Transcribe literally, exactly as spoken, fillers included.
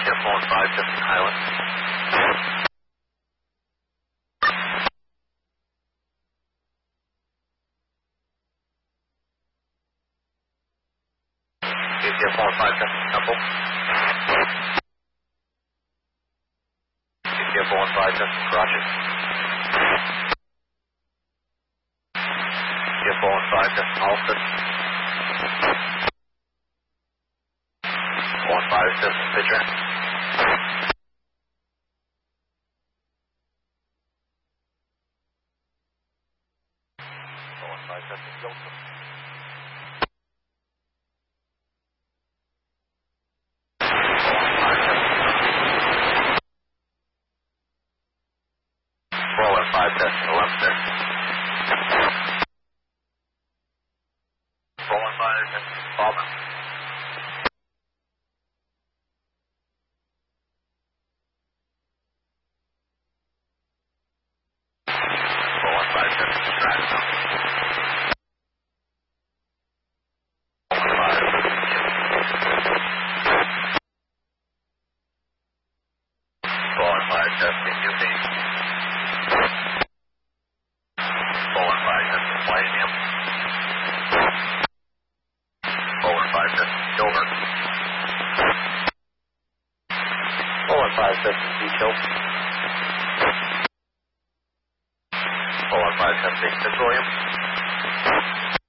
Air four one five, just Highland. Air four one five, just Temple. Air four one five, just Roger. Air four one five, just Alston. four one five, just Pitcher. four one five, just Gilson. four one five, just Lester. four one five, just Baldwin. four one five, just Stratton. four one five, four one five, just C Q C. four one five, just Millennium. four one five, just Dover. four one five, just Beach Hill. four one five, just Fitzwilliam.